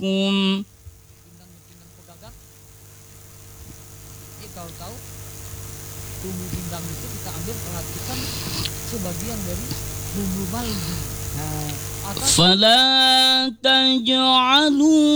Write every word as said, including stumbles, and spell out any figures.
لكم Pindang-pindang pegagan. Eh kau tahu bumbu pindang itu kita ambil perhatikan sebagian dari bumbu balgi. Nah, atas فلا تجعلوا